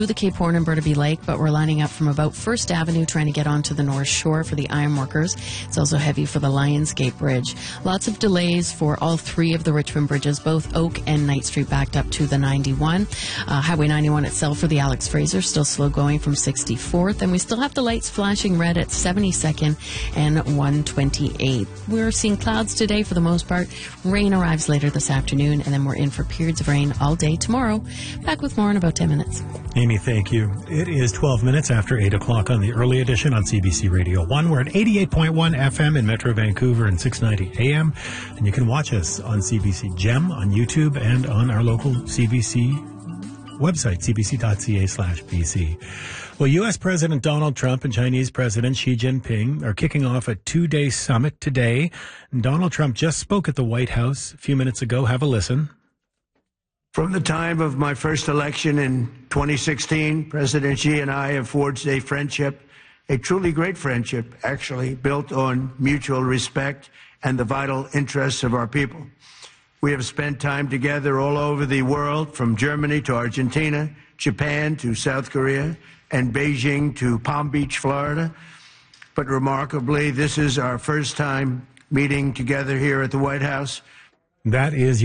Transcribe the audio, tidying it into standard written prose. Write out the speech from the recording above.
the Cape Horn and Burnaby Lake, but we're lining up from about First Avenue trying to get onto the North Shore for the ironworkers. It's also heavy for the Lionsgate Bridge. Lots of delays for all three of the Richmond bridges, both Oak and Knight Street backed up to the 91. Highway 91 itself for the Alex Fraser still slow going from 64th, and we still have the lights flashing red at 72nd and 128. We're seeing clouds today for the most part. Rain arrives later this afternoon, and then we're in for periods of rain all day tomorrow. Back with more in about 10 minutes. Amy, thank you. It is 12 minutes after 8 o'clock on the early edition on CBC Radio 1. We're at 88.1 FM in Metro Vancouver and 690 AM. And you can watch us on CBC Gem on YouTube and on our local CBC website, cbc.ca/BC. Well, U.S. President Donald Trump and Chinese President Xi Jinping are kicking off a two-day summit today. And Donald Trump just spoke at the White House a few minutes ago. Have a listen. From the time of my first election in 2016, President Xi and I have forged a friendship, a truly great friendship, actually, built on mutual respect and the vital interests of our people. We have spent time together all over the world, from Germany to Argentina, Japan to South Korea, and Beijing to Palm Beach, Florida. But remarkably, this is our first time meeting together here at the White House. That is